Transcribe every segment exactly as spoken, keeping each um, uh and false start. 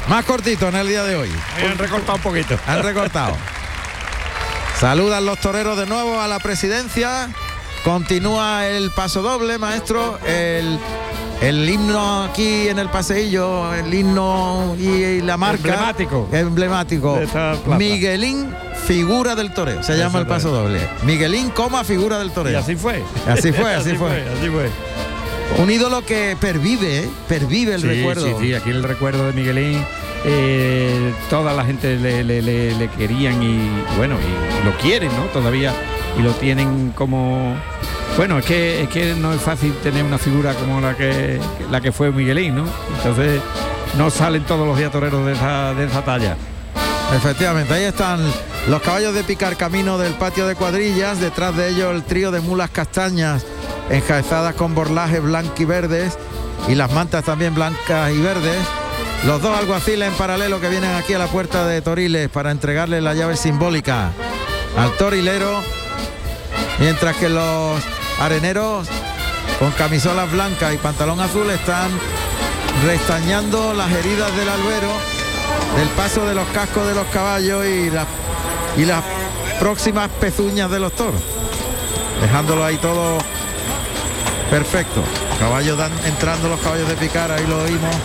Más cortito en el día de hoy. Me han recortado un poquito. Han recortado. Saludan los toreros de nuevo a la presidencia. Continúa el paso doble, maestro. El, el himno aquí en el paseillo, el himno y, y la marca. Emblemático. Emblemático. Miguelín, figura del toreo. Se llama el paso doble. Miguelín, coma, figura del toreo. Y así fue. Así fue, así, así fue. fue. Así fue. Un ídolo que pervive, ¿eh? pervive el sí, recuerdo. Sí, sí, aquí el recuerdo de Miguelín, eh, toda la gente le, le, le, le querían y bueno, y lo quieren, ¿no? Todavía, y lo tienen como... Bueno, es que, es que no es fácil tener una figura como la que, la que fue Miguelín, ¿no? Entonces no salen todos los días toreros de esa, de esa talla. Efectivamente, ahí están los caballos de picar camino del patio de cuadrillas, detrás de ellos el trío de mulas castañas enjaezadas con borlajes blancos y verdes y las mantas también blancas y verdes. Los dos alguaciles en paralelo que vienen aquí a la puerta de Toriles para entregarle la llave simbólica al torilero, mientras que los areneros con camisolas blancas y pantalón azul están restañando las heridas del albero del paso de los cascos de los caballos y las y las próximas pezuñas de los toros, dejándolo ahí todo perfecto. Caballos dan, entrando los caballos de picar, ahí lo oímos.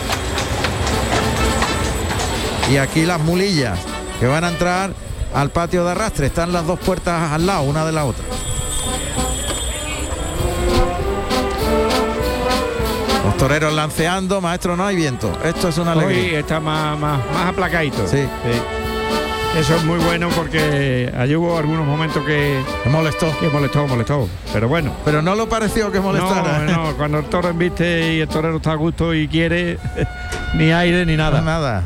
Y aquí las mulillas que van a entrar al patio de arrastre. Están las dos puertas al lado, una de la otra. Los toreros lanceando, maestro, no hay viento. Esto es una alegría. Hoy está más, más, más aplacadito. Sí. sí. Eso es muy bueno porque allí hubo algunos momentos que... Que molestó. Que molestó, molestó. Pero bueno. Pero no lo pareció que molestara. No, no, cuando el toro embiste y el torero está a gusto y quiere, ni aire ni nada. No, nada.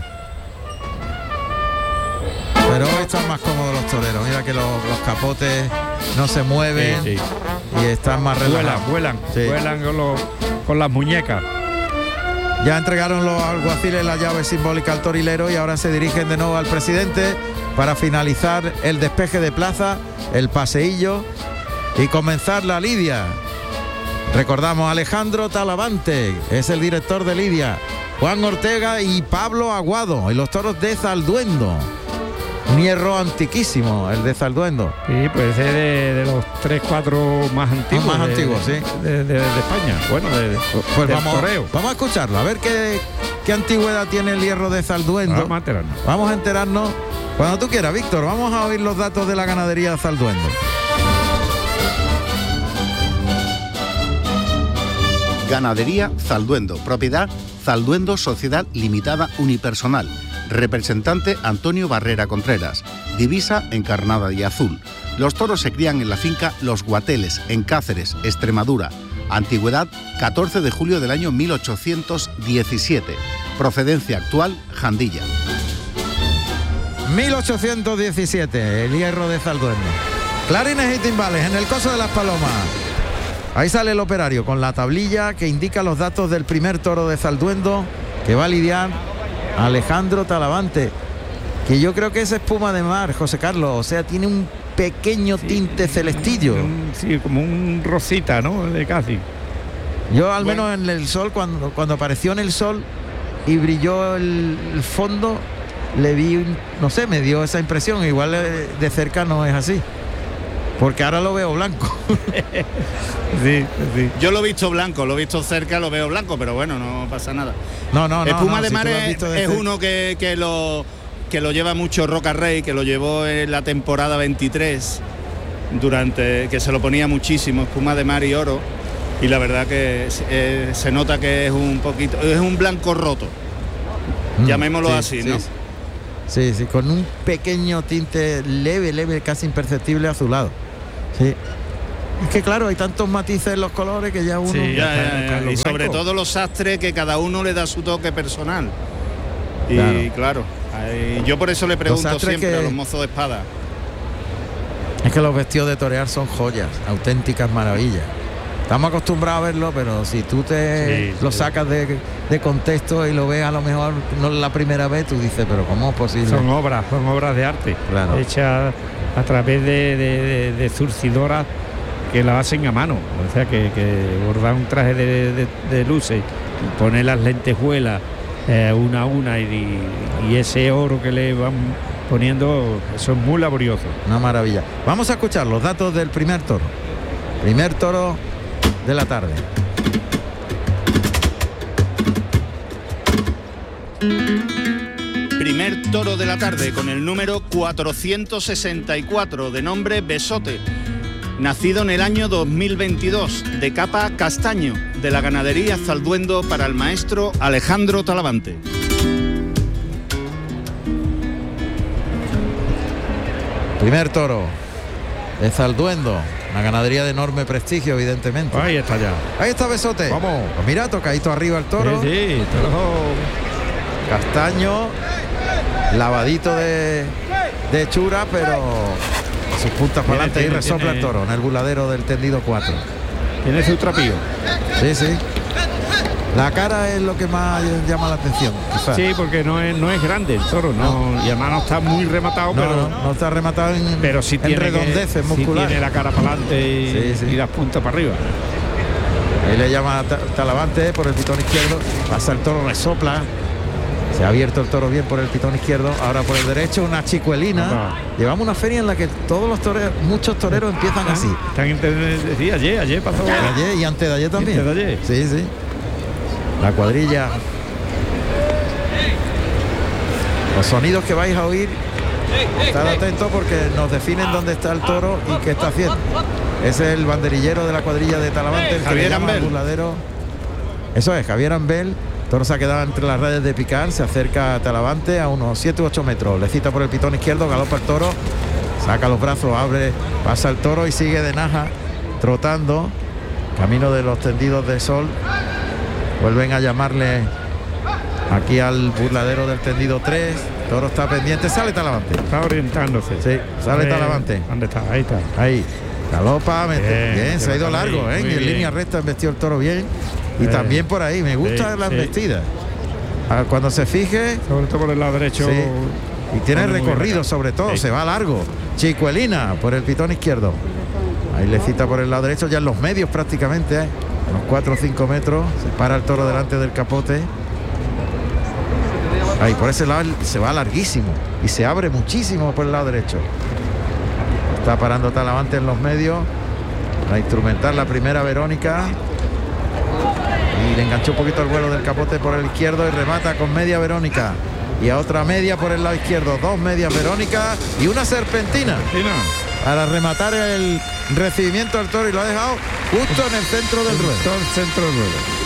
Pero hoy están más cómodos los toreros. Mira que los, los capotes no se mueven, sí, sí. Y están más relajados. Vuelan, vuelan, sí. vuelan con, los, con las muñecas. Ya entregaron los alguaciles la llave simbólica al torilero y ahora se dirigen de nuevo al presidente para finalizar el despeje de plaza, el paseillo y comenzar la lidia. Recordamos, Alejandro Talavante es el director de lidia, Juan Ortega y Pablo Aguado y los toros de Zalduendo. Un hierro antiquísimo, el de Zalduendo. Sí, pues es de, de los tres, cuatro más antiguos. Los más de, antiguos, sí. De, de, de España. Bueno, de, de, pues del vamos, toreo. Vamos a escucharlo, a ver qué, qué antigüedad tiene el hierro de Zalduendo. Vamos a enterarnos. Vamos a enterarnos cuando tú quieras, Víctor. Vamos a oír los datos de la ganadería de Zalduendo. Ganadería Zalduendo, propiedad Zalduendo Sociedad Limitada Unipersonal. Representante Antonio Barrera Contreras. Divisa encarnada y azul. Los toros se crían en la finca Los Guateles, en Cáceres, Extremadura. Antigüedad catorce de julio del año mil ochocientos diecisiete. Procedencia actual Jandilla. mil ochocientos diecisiete, el hierro de Zalduendo. Clarines y timbales en el Coso de las Palomas. Ahí sale el operario con la tablilla que indica los datos del primer toro de Zalduendo que va a lidiar Alejandro Talavante, que yo creo que es espuma de mar, José Carlos, o sea, tiene un pequeño sí, tinte celestillo. Un, sí, como un rosita, ¿no? De casi. Yo al bueno. menos en el sol, cuando, cuando apareció en el sol y brilló el, el fondo, le vi, no sé, me dio esa impresión. Igual de cerca no es así, porque ahora lo veo blanco. sí, sí. Yo lo he visto blanco, lo he visto cerca, lo veo blanco, pero bueno, no pasa nada. No, no, no. Espuma no, de si mar es, es de uno que, que lo que lo lleva mucho Roca Rey, que lo llevó en la temporada veintitrés, durante que se lo ponía muchísimo, espuma de mar y oro, y la verdad que eh, se nota que es un poquito, es un blanco roto, mm, llamémoslo sí, así, sí, ¿no? Sí. sí, sí, con un pequeño tinte leve, leve, casi imperceptible azulado. Sí. Es que claro, hay tantos matices en los colores que ya uno... Sí, ya, ya, ya, ya. Y sobre todo los sastres, que cada uno le da su toque personal. Y claro, claro hay, yo por eso le pregunto siempre que... a los mozos de espada. Es que los vestidos de torear son joyas, auténticas maravillas. Estamos acostumbrados a verlo, pero si tú te sí, lo sí. sacas de, de contexto y lo ves a lo mejor no la primera vez, tú dices, pero ¿cómo es posible? Son obras, son obras de arte, claro, hechas a través de, de, de, de zurcidoras que la hacen a mano, o sea que, que bordar un traje de, de, de luces, poner las lentejuelas eh, una a una y, y ese oro que le van poniendo, eso es muy laborioso. Una maravilla. Vamos a escuchar los datos del primer toro. Primer toro de la tarde. Primer toro de la tarde con el número cuatrocientos sesenta y cuatro, de nombre Besote, nacido en el año dos mil veintidós, de capa castaño, de la ganadería Zalduendo, para el maestro Alejandro Talavante. Primer toro de Zalduendo, una ganadería de enorme prestigio, evidentemente. Ahí está ya. Ahí está Besote. Vamos. Pues mira, tocadito arriba el toro. Sí, sí, toro castaño, lavadito de, de hechura, pero sus puntas para adelante y resopla tiene, el toro en el burladero del tendido cuatro. Tiene su trapillo. Sí, sí. La cara es lo que más llama la atención, quizás. Sí, porque no es, no es grande el toro, no, no. Y además no está muy rematado, no, pero no, no está rematado en, pero sí tiene en redondeces musculares. Sí tiene la cara para adelante y, sí, sí. y las puntas para arriba. Ahí le llama Talavante por el pitón izquierdo, pasa el toro, resopla. Se ha abierto el toro bien por el pitón izquierdo, ahora por el derecho una chicuelina. Ajá. Llevamos una feria en la que todos los toreros, muchos toreros empiezan así. Están sí, ayer, ayer pasó. Ayer y antes de ayer también. Antes de ayer. Sí, sí. La cuadrilla. Los sonidos que vais a oír, estad atentos porque nos definen dónde está el toro y qué está haciendo. Ese es el banderillero de la cuadrilla de Talavante, el que Javier le llama Ambel. Burladero. Eso es, Javier Ambel. Toro se ha quedado entre las redes de picar, se acerca a Talavante a unos siete u ocho metros, le cita por el pitón izquierdo, galopa el toro, saca los brazos, abre, pasa el toro y sigue de naja, trotando, camino de los tendidos de sol. Vuelven a llamarle aquí al burladero del tendido tres, toro está pendiente, sale Talavante. Está orientándose. Sí, sale Talavante. ¿Dónde está? Ahí está. Ahí, galopa, bien, bien se ha ido largo, ahí, ¿eh? Y en línea recta embestió el toro bien. Y eh, también por ahí, me gustan sí, las sí. vestidas. Cuando se fije... Sobre todo por el lado derecho. Sí. Y tiene recorrido sobre todo, sí. se va largo. Chicuelina por el pitón izquierdo. Ahí le cita por el lado derecho, ya en los medios prácticamente. ¿eh? A los cuatro o cinco metros. Se para el toro delante del capote. Ahí por ese lado se va larguísimo. Y se abre muchísimo por el lado derecho. Está parando Talavante en los medios. A instrumentar la primera Verónica. Y le enganchó un poquito el vuelo del capote por el izquierdo y remata con media Verónica. Y a otra media por el lado izquierdo. Dos medias Verónica y una serpentina. Para rematar el recibimiento del toro y lo ha dejado justo en el centro del ruedo. Todo el centro del ruedo.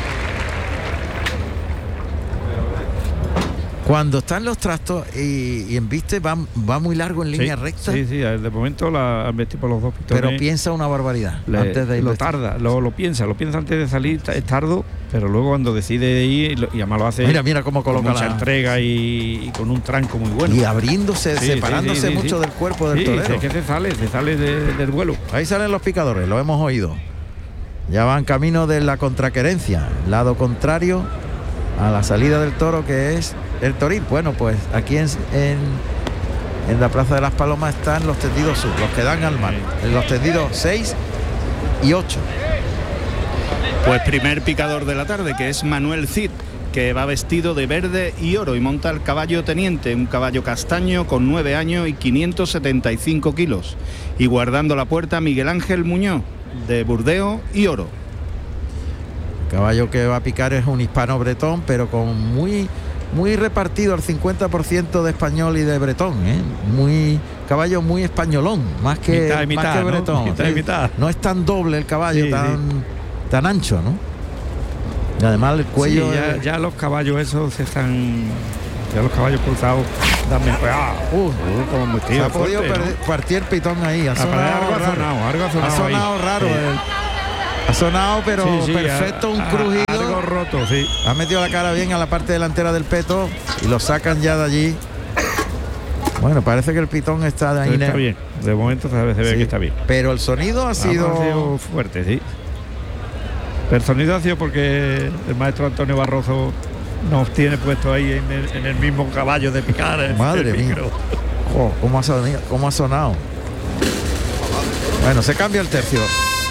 Cuando están los trastos y, y en viste va, va muy largo en línea sí, recta. Sí, sí, de momento la han vestido por los dos pitones. Pero piensa una barbaridad. Le, antes de ir lo tarda, lo, lo piensa, lo piensa antes de salir, es tardo, pero luego cuando decide ir, y además lo hace. Mira, mira cómo coloca con mucha la entrega y, y con un tranco muy bueno. Y abriéndose, sí, separándose sí, sí, sí, sí. mucho del cuerpo del sí, torero. Es que se sale, se sale de, del vuelo. Ahí salen los picadores, lo hemos oído. Ya van camino de la contraquerencia, lado contrario a la salida del toro, que es el toril. Bueno, pues aquí en, en, en la Plaza de las Palomas están los tendidos sur, los que dan al mar, en los tendidos seis y ocho. Pues primer picador de la tarde, que es Manuel Cid, que va vestido de verde y oro y monta el caballo teniente, un caballo castaño con nueve años y quinientos setenta y cinco kilos. Y guardando la puerta Miguel Ángel Muñoz, de Burdeo y oro. El caballo que va a picar es un hispano bretón, pero con muy muy repartido al cincuenta por ciento de español y de bretón, ¿eh? Muy caballo muy españolón, más que, mitad y mitad, más que ¿no? bretón. Mitad y mitad. No es tan doble el caballo, sí, tan, sí. tan ancho, ¿no? Y además el cuello... Sí, ya, es... ya los caballos esos se están... Ya los caballos cruzados dan mejor. Ah, uh, uh, como muy tío, se ha podido fuerte, perder, ¿no? partir el pitón ahí. Ha sonado, algo ha raro. sonado, algo ha sonado, ha sonado ahí. raro. Sí. El, ha sonado, pero sí, sí, perfecto, a, un a, crujido. Algo roto, sí. Ha metido la cara bien a la parte delantera del peto y lo sacan ya de allí. Bueno, parece que el pitón está de ahí. Está bien, de momento se ve, se ve sí, que está bien. Pero el sonido ha sido... ha sido fuerte, sí. Pero el sonido ha sido porque el maestro Antonio Barroso nos tiene puesto ahí en el, en el mismo caballo de picar. Madre mía. Oh, ¿cómo, ha sonido, ¿Cómo ha sonado? Bueno, se cambia el tercio.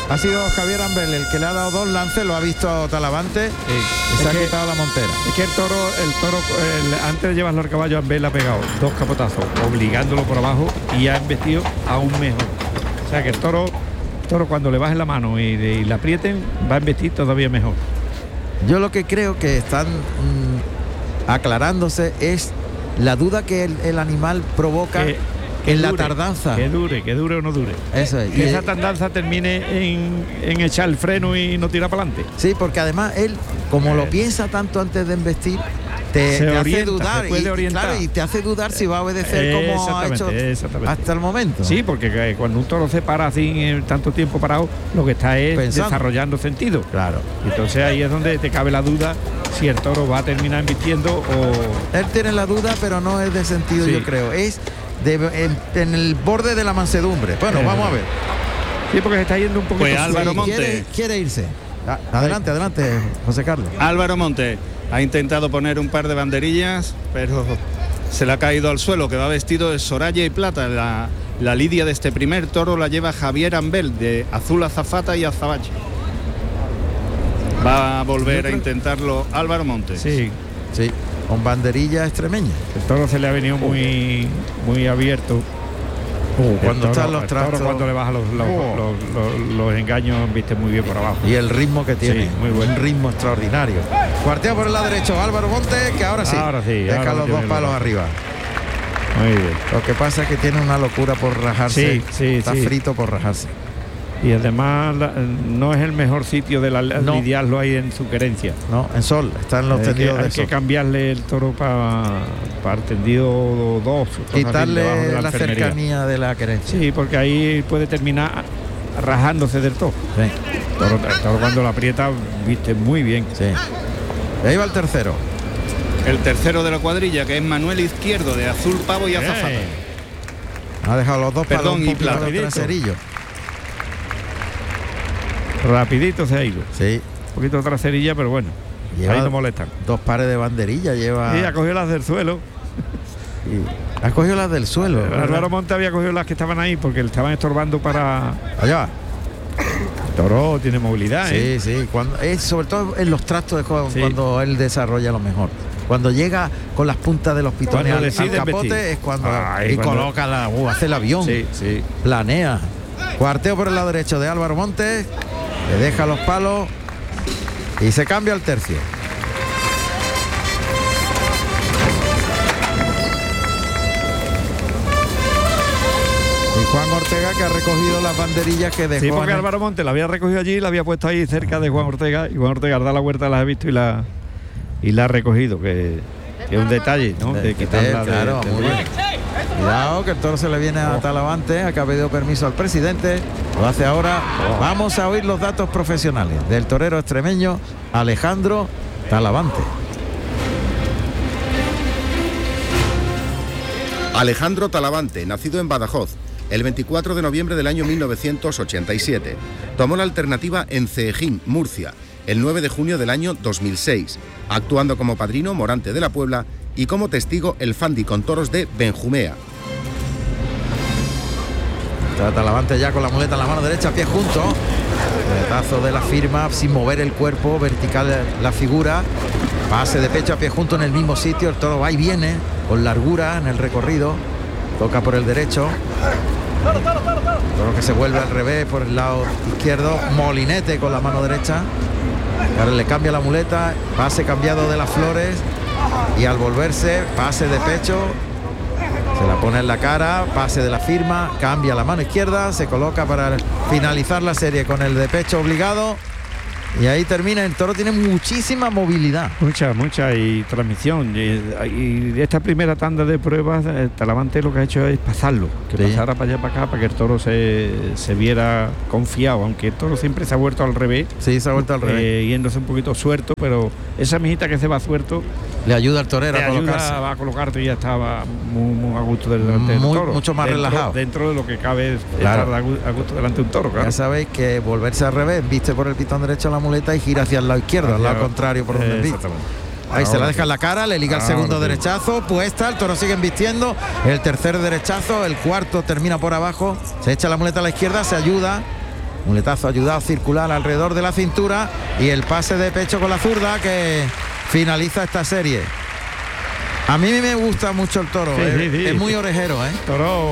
Ha sido Javier Ambel el que le ha dado dos lances, lo ha visto Talavante y se ha que- quitado la montera. Es que el toro, el toro el- antes de llevarlo al caballo, Ambel le ha pegado dos capotazos, obligándolo por abajo y ha embestido aún mejor. O sea que el toro, el toro cuando le bajen la mano y, de- y la aprieten, va a embestir todavía mejor. Yo lo que creo que están mm, aclarándose es la duda que el, el animal provoca Que- que en la dure, tardanza. Que dure, que dure o no dure. Eso es. Que Y- esa tardanza termine en, en echar el freno y no tirar para adelante. Sí, porque además él, como Eh. lo piensa tanto antes de embestir, te, Se te hace orienta, dudar. se puede y, orientar. claro, y te hace dudar si va a obedecer como ha hecho Exactamente, exactamente. hasta el momento. Sí, porque eh, cuando un toro se para así en tanto tiempo parado, lo que está es Pensando. desarrollando sentido. Claro. Entonces ahí es donde te cabe la duda si el toro va a terminar embistiendo o... Él tiene la duda, pero no es de sentido, Sí. yo creo. Es de, en, en el borde de la mansedumbre. Bueno, Eh. vamos a ver. Sí, porque se está yendo un poquito... Pues Álvaro Sí, Monte. quiere, quiere irse. A- Adelante, adelante, José Carlos. Álvaro Monte ha intentado poner un par de banderillas, pero se le ha caído al suelo, que va vestido de Soraya y plata. La, la lidia de este primer toro la lleva Javier Ambel, de azul azafata y azabache. Va a volver a intentarlo Álvaro Monte. Sí, Sí, con banderilla extremeña. el toro se le ha venido muy, muy abierto. Uh, cuando El toro- están los el toro trastos. cuando le baja los, los, Oh. los- los- los engaños, viste muy bien por abajo. Y el ritmo que tiene, Sí, muy bueno. un ritmo extraordinario. Cuartea por el lado derecho Álvaro Monte, que ahora sí, Ahora sí, deja ahora los tiene dos el palos lugar. arriba. Muy bien. Lo que pasa es que tiene una locura por rajarse. Sí, sí, Está sí. frito por rajarse. Y además la- no es el mejor sitio de la, No. lidiarlo ahí en su querencia. No, en sol, está en los Hay que, tendidos de hay que sol. cambiarle el toro para para el tendido dos. cosas así, debajo Quitarle de la, enfermería. cercanía de la querencia. Sí, porque ahí puede terminar rajándose del todo. Sí, El toro, el toro cuando lo aprieta, viste muy bien. sí. Y ahí va el tercero. El tercero de la cuadrilla, que es Manuel Izquierdo, de azul pavo y azafata. Eh, Ha dejado los dos Perdón, palos un y poquito plata. traserillo. rapidito se ha ido. Sí. Un poquito traserilla, pero bueno. Lleva ahí no molestan. dos pares de banderilla, lleva. Sí, ha cogido las del suelo. y- ha cogido las del suelo. ¿verdad? Álvaro Monte había cogido las que estaban ahí porque le estaban estorbando para... Allá va. El toro tiene movilidad, ¿eh? Sí, sí, cuando es sobre todo en los trastos es cuando, Sí. cuando él desarrolla lo mejor. Cuando llega con las puntas de los pitones Cuando al, al decide capote vestir. es cuando Ay, y cuando- coloca la uh, hace el avión, Sí, sí. planea. Cuarteo por el lado derecho de Álvaro Montes, le deja los palos y se cambia el tercio. Y Juan Ortega, que ha recogido las banderillas que dejó Sí, porque en el- Álvaro Monte la había recogido allí, la había puesto ahí cerca de Juan Ortega y Juan Ortega da la vuelta, las ha visto y la y la ha recogido, que, que es un detalle, ¿no? De- De quitarla de- claro, de- muy bien. Cuidado que el toro se le viene a Oh. Talavante, ha pedido permiso al presidente, lo hace ahora. Oh. Vamos a oír los datos profesionales del torero extremeño Alejandro Talavante. Alejandro Talavante, nacido en Badajoz, el veinticuatro de noviembre del año mil novecientos ochenta y siete. Tomó la alternativa en Ceejín, Murcia, el nueve de junio del año dos mil seis, actuando como padrino Morante de la Puebla y como testigo el Fandi con toros de Benjumea. Está Talavante ya con la muleta en la mano derecha, pie junto. Muletazo de la firma sin mover el cuerpo, vertical la figura. Pase de pecho a pie junto en el mismo sitio. El toro va y viene con largura en el recorrido. Toca por el derecho. Toro que se vuelve al revés por el lado izquierdo. Molinete con la mano derecha. Ahora le cambia la muleta. Pase cambiado de las flores. Y al volverse, pase de pecho. Se la pone en la cara, pase de la firma, cambia la mano izquierda, se coloca para finalizar la serie con el de pecho obligado. Y ahí termina. El toro tiene muchísima movilidad. Mucha, mucha y transmisión. Y, y esta primera tanda de pruebas, eh, Talavante lo que ha hecho es pasarlo, que Sí. pasara para allá para acá para que el toro se, se viera confiado, aunque el toro siempre se ha vuelto al revés, Sí, se ha vuelto al revés. eh, yéndose un poquito suelto, pero esa mijita que se va suelto Le ayuda al torero te a colocarse. ayuda a colocarte y ya estaba muy, muy a gusto del, delante del Muy- toro. mucho más Dentro- relajado. Dentro de lo que cabe Claro. estar a gu- a gusto delante de un toro, claro. Ya sabéis que volverse al revés, viste por el pitón derecho la muleta y gira hacia el lado izquierdo, al lado Hacia- contrario por donde eh, viste. exactamente. Ahí se la Ahora deja en la cara, le liga el Ahora segundo sí. derechazo, puesta, el toro sigue embistiendo, el tercer derechazo, el cuarto termina por abajo, se echa la muleta a la izquierda, se ayuda muletazo ayudado, circular alrededor de la cintura y el pase de pecho con la zurda que finaliza esta serie. A mí me gusta mucho el toro, Sí, es, sí, sí. es muy orejero, ¿eh? Toro.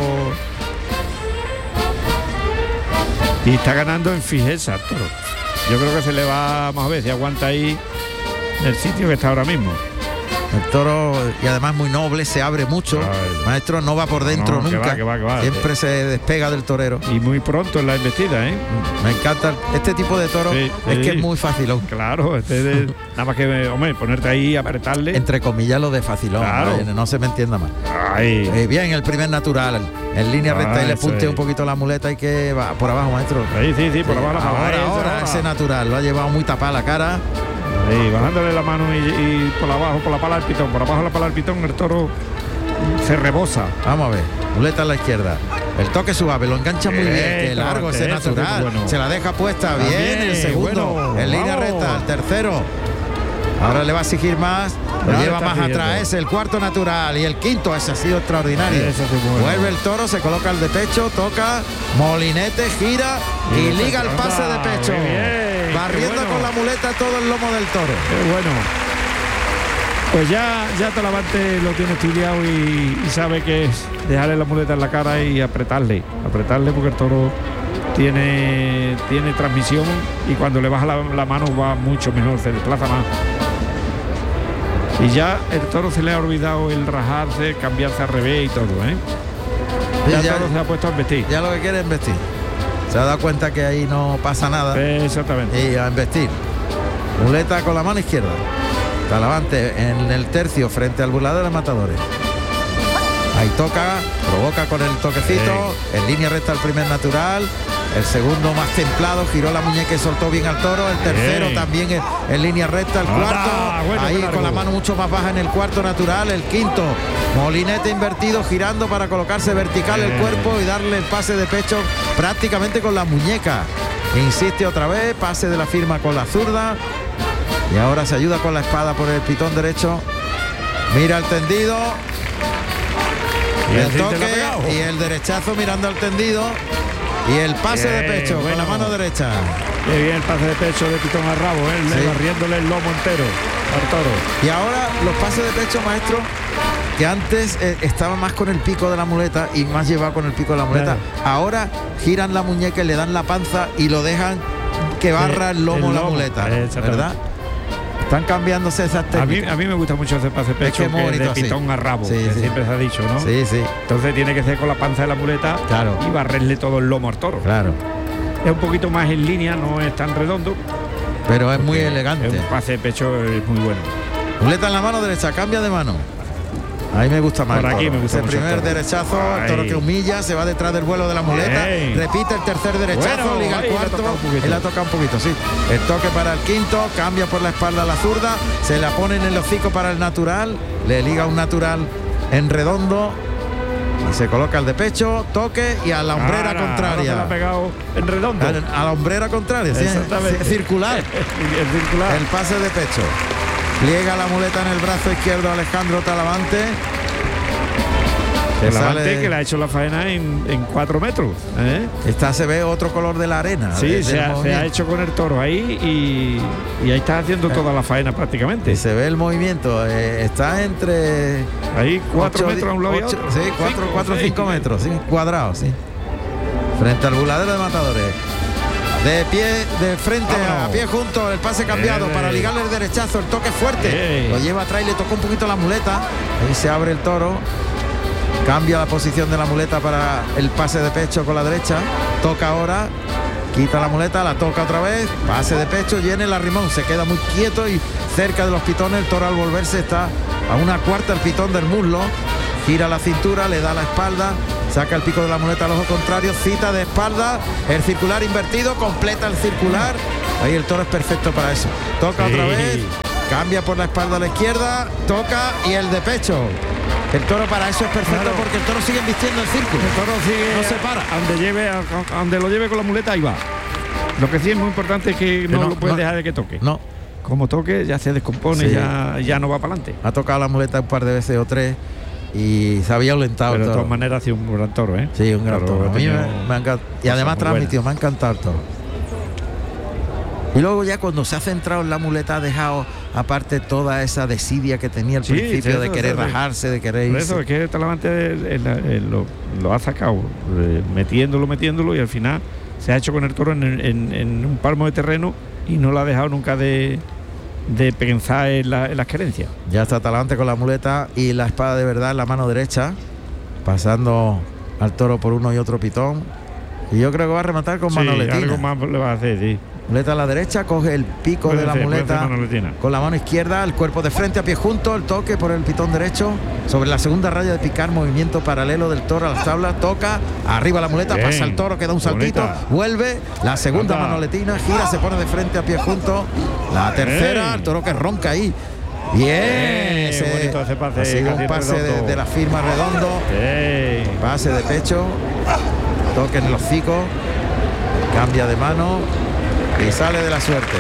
Y está ganando en fijeza el toro. Yo creo que se le va, vamos a ver si aguanta ahí en el sitio que está ahora mismo. El toro, y además muy noble, se abre mucho. Ay. Maestro, no va por dentro No, que nunca. va, que va, que va. Siempre se despega del torero. Y muy pronto en la embestida, ¿eh? Me encanta este tipo de toro, Sí, es sí. que es muy facilón. Claro, este de- nada más que, hombre, ponerte ahí, apretarle. Entre comillas lo de facilón, Claro. ¿vale? No se me entienda más. Ay, Eh, bien, el primer natural, en línea recta Ah, y le eso punte es. un poquito la muleta y que va por abajo, maestro. ahí, sí, sí, por abajo la mano. ahora, Ahí, ahora, ahora. ese natural, lo ha llevado muy tapada la cara. Ahí, bajándole la mano y, y por abajo, por la pala del pitón, por abajo de la pala del pitón, el toro se rebosa. Vamos a ver, muleta a la izquierda. El toque suave, lo engancha muy bien, Eh, que largo ese eso, natural. qué bueno. Se la deja puesta bien, También, el segundo, bueno, en línea vamos. recta, el tercero. Ahora le va a exigir más, lo Ya le lleva está más pidiendo. atrás, ese el cuarto natural y el quinto, ese ha sido extraordinario. Ese sí, bueno. Vuelve el toro, se coloca el de pecho, toca, molinete, gira y Bien, liga el pase de anda, pecho. muy bien, Barriendo qué bueno. con la muleta todo el lomo del toro. Qué bueno. Pues ya, ya Talavante lo tiene estudiado y, y sabe que es dejarle la muleta en la cara y apretarle, apretarle porque el toro tiene, tiene transmisión y cuando le baja la, la mano va mucho mejor, se desplaza más. Y ya el toro se le ha olvidado el rajarse, cambiarse al revés y todo, ¿eh? Ya el ya, toro se ha puesto a vestir. ya lo que quiere es vestir. Se ha dado cuenta que ahí no pasa nada. Exactamente. Y a investir. Muleta con la mano izquierda. Talavante en el tercio frente al burlador de matadores. Ahí toca, provoca con el toquecito, en línea recta el primer natural, el segundo más templado, giró la muñeca y soltó bien al toro, el tercero Bien. también en, en línea recta, el Anda, cuarto, bueno, ahí qué largo. con la mano mucho más baja en el cuarto natural, el quinto, molinete invertido girando para colocarse vertical el Bien. cuerpo y darle el pase de pecho prácticamente con la muñeca. Insiste otra vez, pase de la firma con la zurda. Y ahora se ayuda con la espada por el pitón derecho. Mira el tendido. Y el el cinte toque le ha pegado. y el derechazo mirando al tendido. Y el pase de Bien, pecho con la bueno. mano derecha. Qué bien el pase de pecho de pitón al rabo, ¿eh? Sí. Barriéndole el lomo entero al toro. Y ahora los pases de pecho, maestro, que antes eh, estaba más con el pico de la muleta y más llevado con el pico de la muleta. Ahora giran la muñeca y le dan la panza y lo dejan que barra el lomo el la lomo, muleta. exactamente. ¿Verdad? Están cambiándose esas A mí, técnicas. a mí me gusta mucho ese pase de pecho que es muy que es de bonito así. pitón a rabo, Sí, que sí. siempre se ha dicho, ¿no? Sí, sí, Entonces tiene que ser con la panza de la muleta Claro. y barrerle todo el lomo al toro. claro. Es un poquito más en línea, no es tan redondo. Pero es muy porque elegante. Un pase de pecho es muy bueno. Muleta en la mano derecha, cambia de mano. Ahí me gusta más. Por el aquí toro. me gusta Ese mucho el primer toro. derechazo, el toro Ay. que humilla, se va detrás del vuelo de la muleta, Ey. repite el tercer derechazo, Bueno, liga el ahí le ha cuarto, tocado un poquito. él ha tocado un poquito, sí. El toque para el quinto, cambia por la espalda a la zurda, se la pone en el hocico para el natural, le liga un natural en redondo y se coloca el de pecho, toque y a la hombrera Ahora, ahora contraria. se la ha pegado en redondo. A, a la hombrera contraria, sí, Exactamente. c- circular. el circular. El pase de pecho. Pliega la muleta en el brazo izquierdo Alejandro Talavante. Que Talavante sale- que le ha hecho la faena en, en cuatro metros. ¿eh? Está, se ve otro color de la arena. Sí, de- se del ha, se ha movimiento. hecho con el toro ahí y, y ahí está haciendo toda la faena prácticamente. Y se ve el movimiento. eh, está entre Ahí cuatro ocho, metros a un lado y a ocho- otro. Sí, cuatro, Cinco, cuatro o seis. cinco metros, sí, cuadrados, sí. Frente al buladero de matadores. De pie, de frente a Vámonos. pie junto, el pase cambiado Eh. para ligarle el derechazo, el toque fuerte. Eh. Lo lleva atrás y le tocó un poquito la muleta. Ahí se abre el toro. Cambia la posición de la muleta para el pase de pecho con la derecha. Toca ahora. Quita la muleta, la toca otra vez. Pase de pecho, llena el arrimón. Se queda muy quieto y cerca de los pitones. El toro al volverse está a una cuarta el pitón del muslo. Gira la cintura, le da la espalda. Saca el pico de la muleta al ojo contrario. Cita de espalda. El circular invertido. Completa el circular. Ahí el toro es perfecto para eso. Toca Sí. otra vez. Cambia por la espalda a la izquierda. Toca y el de pecho. El toro para eso es perfecto Claro. porque el toro sigue vistiendo el círculo. El toro sigue, No se para. a donde lleve, a, a donde lo lleve con la muleta, ahí va. Lo que sí es muy importante es que no, no, lo puedes no. dejar de que toque. No, Como toque ya se descompone, Sí. ya, ya no va para adelante. ha tocado la muleta un par de veces o tres y se había alentado Pero el de toro. todas maneras ha sido un gran toro, ¿eh? Sí, un gran Claro, toro. A ha mí tenido me, me ha encantado. Y además muy transmitido, me ha encantado el toro. Y luego ya cuando se ha centrado en la muleta ha dejado aparte toda esa desidia que tenía al Sí, principio sí, de eso, querer eso, rajarse, de querer Por irse. eso es que Talavante eh, eh, lo, lo ha sacado, eh, metiéndolo, metiéndolo, y al final se ha hecho con el toro en, en- en un palmo de terreno y no lo ha dejado nunca de, de pensar en, la- en las querencias. Ya está Talavante con la muleta y la espada de verdad en la mano derecha, pasando al toro por uno y otro pitón. Y yo creo que va a rematar con Sí, manoletina. algo más le va a hacer, sí. Muleta a la derecha, coge el pico Puede de la ser, puede muleta ser manoletina. con la mano izquierda, el cuerpo de frente a pie junto, el toque por el pitón derecho sobre la segunda raya de picar, movimiento paralelo del toro a las tablas, toca, arriba la muleta, Bien, pasa el toro, queda un saltito, bonita. vuelve, la segunda Anda. manoletina, gira, se pone de frente a pie junto, la tercera, Bien. el toro que ronca ahí. Bien, Bien, ese- bonito ese pase, ha sido un casi pase de, redondo. de la firma redondo, Sí. pase de pecho, toque en el hocico, cambia de mano y sale de la suerte.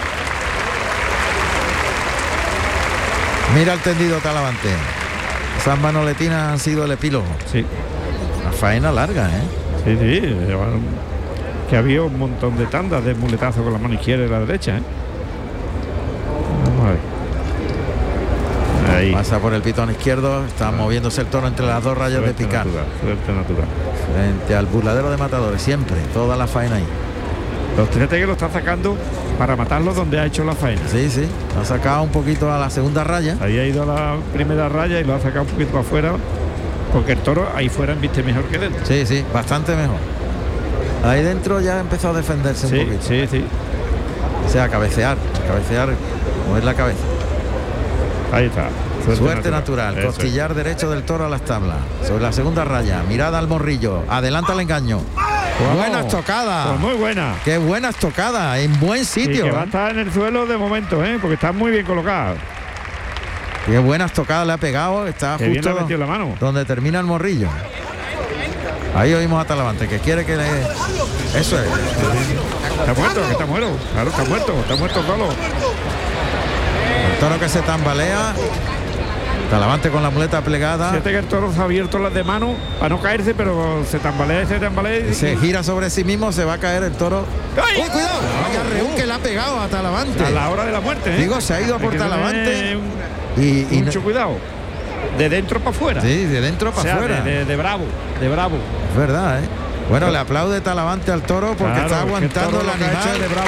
Mira el tendido Talavante. Esas manoletinas han sido el epílogo. Sí, Una faena larga, ¿eh? sí, sí. llevan- Que había un montón de tandas de muletazo con la mano izquierda y la derecha, ¿eh? Vamos a ver. Ahí. Pasa por el pitón izquierdo, está moviéndose el toro entre las dos rayas de Suerte picar. natural, suerte natural. Frente al burladero de matadores, siempre, toda la faena ahí. Los fíjate que lo está sacando para matarlo donde ha hecho la faena. Sí, sí, ha sacado un poquito a la segunda raya. Ahí ha ido a la primera raya y lo ha sacado un poquito para afuera, porque el toro ahí fuera viste mejor que dentro. Sí, sí, bastante mejor. Ahí dentro ya ha empezado a defenderse Sí, un poquito. sí, sí. O sea, cabecear, cabecear, mover la cabeza. Ahí está. Suerte, natural, Eso es. costillar derecho del toro a las tablas. Sobre la segunda raya, mirada al morrillo, adelanta el engaño. Vamos. Buenas tocadas. Pues muy buena. Qué buenas tocadas, en buen Y sitio. que va a ¿eh? estar en el suelo de momento, ¿eh? Porque está muy bien colocado. Qué buenas tocadas le ha pegado, está Que bien le justo ha metido la mano. donde termina el morrillo. Ahí oímos a Talavante, que quiere que le... Eso es. Está muerto, que está muerto. Claro, está muerto, está muerto solo. El toro que se tambalea. Talavante con la muleta plegada. Fíjate que el toro se ha abierto las de mano para no caerse, pero se tambalea y se tambalea. Y Se gira sobre sí mismo, se va a caer el toro. ¡Ay! ¡Uy, cuidado! Vaya reún que le ha pegado a Talavante. a la hora de la muerte, ¿eh? Digo, se ha ido Hay por que tener Talavante. un- Y, y no- mucho cuidado. De dentro para afuera. sí, de dentro O para sea, afuera. de, de- de bravo, de bravo. Es verdad, ¿eh? Bueno, le aplaude Talavante al toro porque Claro, está es que aguantando toro el lo que ha hecho animal. es de bravo.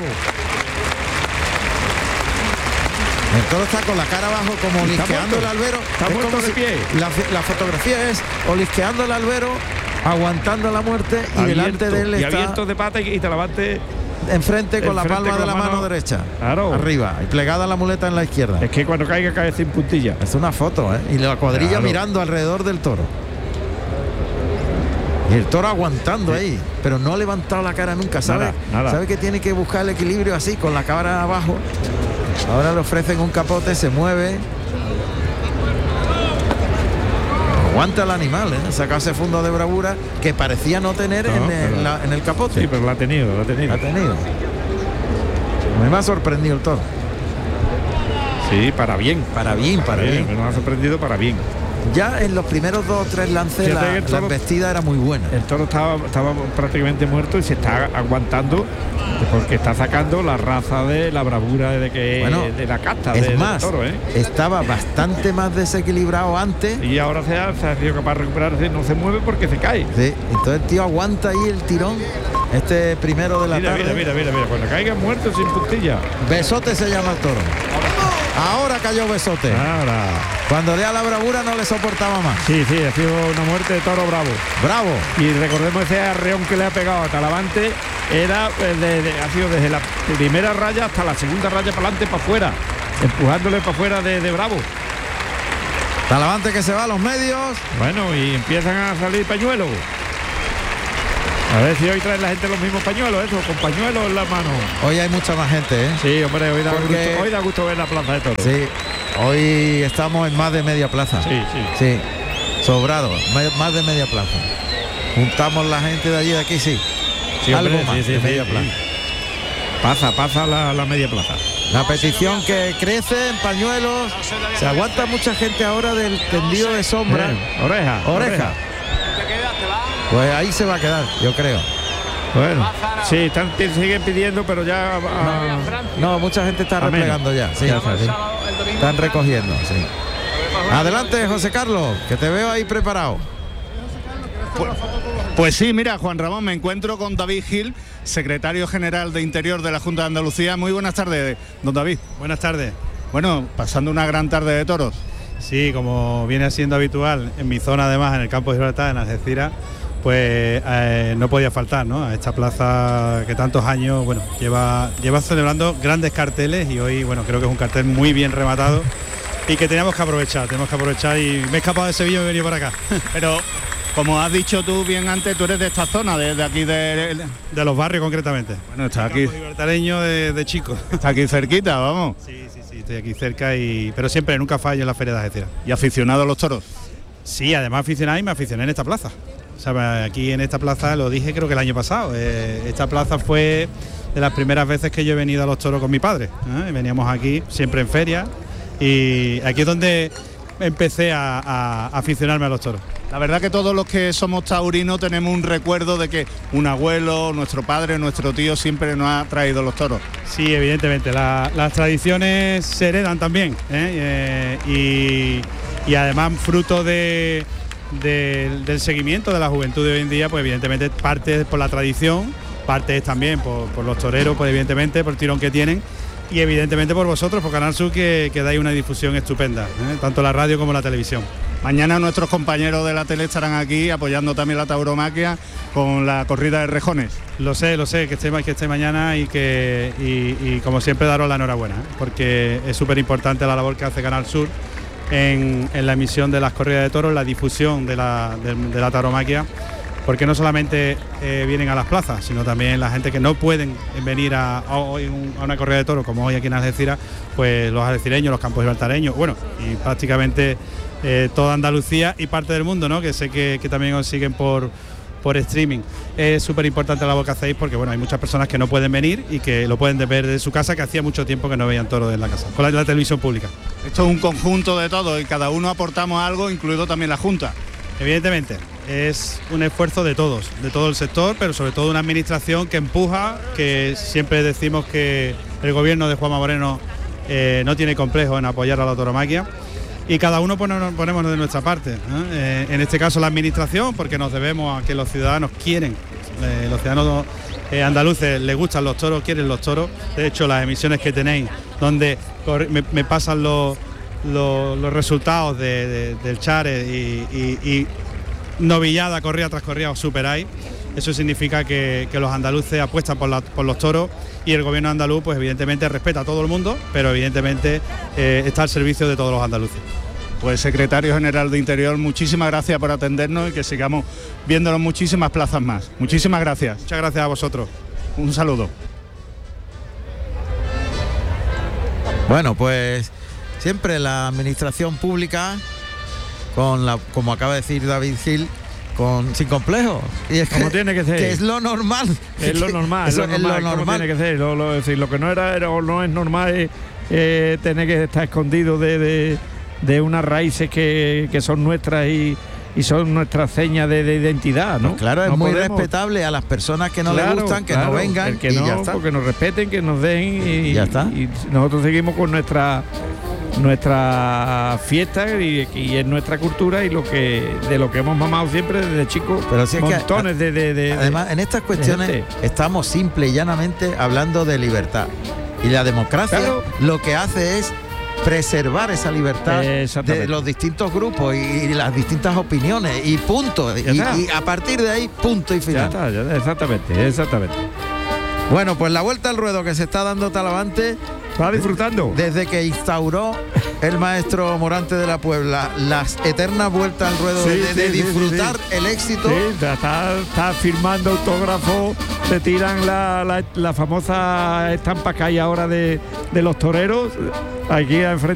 El toro está con la cara abajo como Está olisqueando el muerto. albero. Está Es muerto como de si- pie. La, la fotografía es olisqueando el albero, aguantando la muerte y delante Abierto, de él y está abierto de pata y, y Talavante. enfrente con la enfrente palma con de la la mano, mano- derecha. Claro. Arriba y plegada la muleta en la izquierda. Es que cuando caiga cae sin puntilla. Es una foto, ¿eh? Y la cuadrilla Claro. mirando alrededor del toro. Y el toro aguantando ahí, pero no ha levantado la cara nunca, ¿sabe? Nada, nada. Sabe que tiene que buscar el equilibrio así, con la cara abajo. Ahora le ofrecen un capote, se mueve. Aguanta el animal, ¿eh? Saca ese fondo de bravura que parecía no tener No, en, el, pero- la- en el capote. Sí, pero lo ha tenido, lo ha tenido. Ha tenido. Me ha sorprendido el toro. Sí, para bien. Para bien, para bien. Me nos ha sorprendido para bien. Ya en los primeros dos o tres lances Fíjate la, que el la toro- embestida era muy buena. El toro estaba, estaba prácticamente muerto y se está aguantando porque está sacando la raza de la bravura de que Bueno, de la casta Es de- del más, toro, ¿eh? estaba bastante más desequilibrado antes. Y ahora se ha, se ha sido capaz de recuperarse, no se mueve porque se cae. Sí, entonces el tío aguanta ahí el tirón. Este primero de la Mira, tarde. mira, mira, mira, mira, cuando caiga muerto sin puntilla. Besote se llama el toro. Ahora cayó Besote. Ahora. Cuando le da la bravura no le soportaba más. Sí, sí, ha sido una muerte de toro bravo. Bravo. Y recordemos ese arreón que le ha pegado a Talavante, era eh, de- de- ha sido desde la primera raya hasta la segunda raya para adelante, para afuera, empujándole para afuera de, de bravo. Talavante que se va a los medios. Bueno, y empiezan a salir pañuelos. A ver si hoy traen la gente los mismos pañuelos, eso, con pañuelos en la mano. Hoy hay mucha más gente, ¿eh? Sí, hombre, hoy da, Porque- gusto, hoy da gusto ver la plaza de toros. Sí. Hoy estamos en más de media plaza. Sí, sí. Sí. Sobrado. me- Más de media plaza. Juntamos la gente de allí de aquí, sí. Sí, Algo hombre, más sí, sí, de sí, media sí. plaza. Pasa, pasa la, la media plaza. La petición que crece en pañuelos. Se aguanta mucha gente ahora del tendido de sombra. Eh, oreja, Oreja. Pues ahí se va a quedar, yo creo. Bueno, sí, están, siguen pidiendo, pero ya... No, no, mucha gente está replegando ya. Sí, ya está, sí. Están recogiendo, sí. Adelante, José Carlos, que te veo ahí preparado. Pues, pues sí, mira, Juan Ramón, me encuentro con David Gil, secretario general de Interior de la Junta de Andalucía. Muy buenas tardes, don David. Buenas tardes. Bueno, pasando una gran tarde de toros. Sí, como viene siendo habitual en mi zona, además, en el campo de Gibraltar, en Algeciras, pues eh, no podía faltar, ¿no?, a esta plaza que tantos años, bueno, lleva, lleva celebrando grandes carteles, y hoy, bueno, creo que es un cartel muy bien rematado y que teníamos que aprovechar, tenemos que aprovechar y me he escapado de Sevilla y me he venido para acá. Pero, como has dicho tú bien antes, tú eres de esta zona, de, de aquí de... De los barrios concretamente. Bueno, está aquí... Gibraltareño de, de chico. Está aquí cerquita, vamos. Sí, sí, sí, estoy aquí cerca, y pero siempre, nunca fallo en la Feria de Algeciras. ¿Y aficionado a los toros? Sí, además aficionado, y me aficioné en esta plaza. O sea, aquí en esta plaza, lo dije creo que el año pasado, eh, esta plaza fue de las primeras veces que yo he venido a los toros con mi padre, ¿eh? Veníamos aquí siempre en feria, y aquí es donde empecé a, a, a aficionarme a los toros. La verdad que todos los que somos taurinos tenemos un recuerdo de que un abuelo, nuestro padre, nuestro tío siempre nos ha traído los toros. Sí, evidentemente, la, las tradiciones se heredan también, ¿eh? Eh, y, y además fruto de... De, del seguimiento de la juventud de hoy en día, pues evidentemente parte por la tradición, parte también por, por los toreros, pues evidentemente por el tirón que tienen, y evidentemente por vosotros, por Canal Sur, que, que dais una difusión estupenda, ¿eh?, tanto la radio como la televisión. Mañana nuestros compañeros de la tele estarán aquí apoyando también la tauromaquia con la corrida de rejones. Lo sé, lo sé, que esté, que esté mañana, y que y, y como siempre daros la enhorabuena, ¿eh?, porque es súper importante la labor que hace Canal Sur En, en la emisión de las corridas de toros, la difusión de la, de, de la tauromaquia, porque no solamente eh, vienen a las plazas, sino también la gente que no pueden venir a, a, a una corrida de toros, como hoy aquí en Algeciras, pues los algecireños, los campos gibraltareños, bueno, y prácticamente eh, toda Andalucía y parte del mundo, ¿no?, que sé que, que también os siguen por por streaming. Es súper importante la labor que hacéis, porque bueno, hay muchas personas que no pueden venir y que lo pueden ver desde su casa, que hacía mucho tiempo que no veían toros en la casa, con la, la televisión pública. Esto es un conjunto de todos y cada uno aportamos algo, incluido también la Junta. Evidentemente, es un esfuerzo de todos, de todo el sector, pero sobre todo una administración que empuja, que siempre decimos que el gobierno de Juanma Moreno eh, no tiene complejo en apoyar a la tauromaquia, y cada uno ponemos, ponemos de nuestra parte, ¿eh? Eh, en este caso la administración, porque nos debemos a que los ciudadanos quieren, eh, los ciudadanos eh, andaluces les gustan los toros, quieren los toros. De hecho, las emisiones que tenéis, donde me, me pasan los, los, los resultados de, de, del Chare y, y, y novillada, corrida tras corrida, os superáis. Eso significa que, que los andaluces apuestan por, la, por los toros, y el gobierno andaluz, pues evidentemente respeta a todo el mundo, pero evidentemente eh, está al servicio de todos los andaluces. Pues secretario general de Interior, muchísimas gracias por atendernos y que sigamos viéndonos muchísimas plazas más. Muchísimas gracias. Muchas gracias a vosotros. Un saludo. Bueno, pues siempre la administración pública, con la, como acaba de decir David Gil, con sin complejo, y es como que, tiene que ser, que es lo normal, es lo normal, eso es lo normal, es lo normal. Tiene que ser, lo, lo, es decir, lo que no era, era o no es normal es eh, tener que estar escondido de, de, de unas raíces que, que son nuestras y, y son nuestras señas de, de identidad, ¿no? Pues claro, es no muy podemos, respetable a las personas que no claro, les gustan, que claro, no vengan, el que y no, ya está. porque nos respeten, que nos den, y, y ya está. Y nosotros seguimos con nuestra nuestra fiesta, y, y es nuestra cultura, y lo que de lo que hemos mamado siempre desde chicos. Pero si es montones que, de, de, de además en estas cuestiones estamos simple y llanamente hablando de libertad, y la democracia, claro, lo que hace es preservar esa libertad de los distintos grupos y, y las distintas opiniones, y punto, y, y a partir de ahí punto y final. Ya está, ya está, exactamente, exactamente. Bueno, pues la vuelta al ruedo que se está dando Talavante, va disfrutando desde que instauró el maestro Morante de la Puebla las eternas vueltas al ruedo, sí, de, de sí, disfrutar sí, sí. el éxito. Sí, está, está firmando autógrafos, se tiran la, la, la famosa estampa que hay ahora de, de los toreros aquí enfrente